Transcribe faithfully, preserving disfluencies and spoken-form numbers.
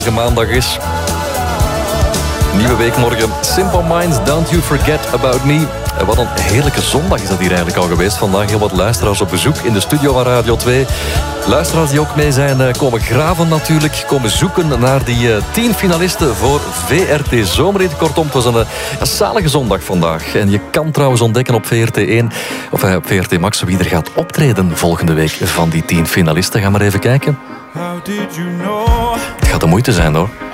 Maandag is. Nieuwe week morgen. Simple Minds, Don't You Forget About Me. En wat een heerlijke zondag is dat hier eigenlijk al geweest. Vandaag heel wat luisteraars op bezoek in de studio van Radio twee. Luisteraars die ook mee zijn komen graven natuurlijk. Komen zoeken naar die uh, tien finalisten voor V R T Zomerhit. Kortom, het was een, een zalige zondag vandaag. En je kan trouwens ontdekken op V R T één of uh, op V R T Max wie er gaat optreden volgende week van die tien finalisten. Ga maar even kijken. Het gaat de moeite zijn hoor.